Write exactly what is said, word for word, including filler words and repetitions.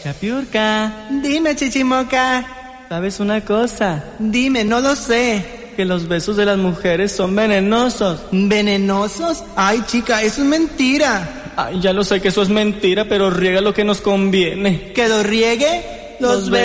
Capiurca, Dime, Chichimoca. ¿sabes una cosa? Dime, no lo sé. Que los besos de las mujeres son venenosos. ¿Venenosos? Ay, chica, eso es mentira. Ay, ya lo sé que eso es mentira, pero riega lo que nos conviene. ¿Que lo riegue? Los